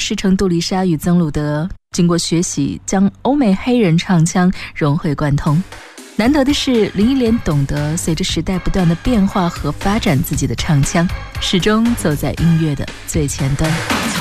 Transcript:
师承杜丽莎与曾路德，经过学习将欧美黑人唱腔融会贯通。难得的是，林忆莲懂得随着时代不断的变化和发展自己的唱腔，始终走在音乐的最前端。